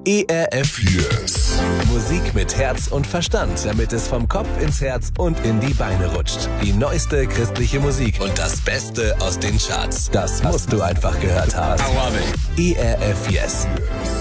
ERF Yes. Musik mit Herz und Verstand, damit es vom Kopf ins Herz und in die Beine rutscht. Die neueste christliche Musik und das Beste aus den Charts. Das musst du einfach gehört haben. I love it. ERF Yes.